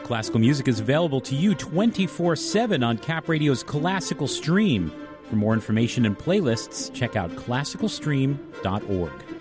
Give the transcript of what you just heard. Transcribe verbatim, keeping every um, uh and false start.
classical music is available to you twenty-four seven on Cap Radio's Classical Stream. For more information and playlists, check out classical stream dot org.